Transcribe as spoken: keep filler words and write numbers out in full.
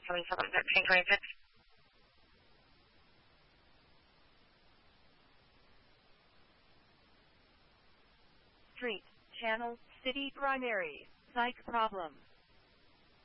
seven seven thirteen twenty-six. Street, channel, city primary, psych problem.